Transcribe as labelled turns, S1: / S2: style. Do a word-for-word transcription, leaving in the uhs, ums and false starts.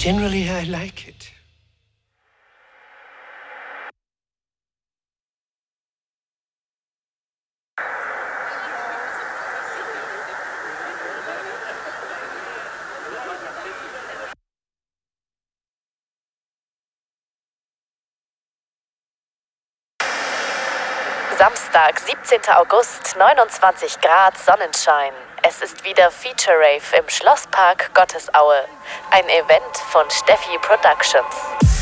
S1: Generally, I like it.
S2: Samstag, siebzehnter August, neunundzwanzig Grad, Sonnenschein. Es ist wieder Feature Rave im Schlosspark Gottesaue. Ein Event von Steffi Productions.